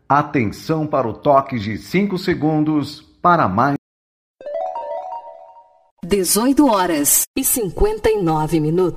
Atenção para o toque de 5 segundos para mais. 18h59.